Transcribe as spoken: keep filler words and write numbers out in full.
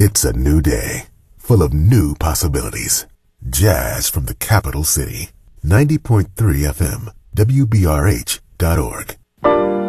It's a new day, full of new possibilities. Jazz from the capital city. ninety point three F M, W B R H dot org.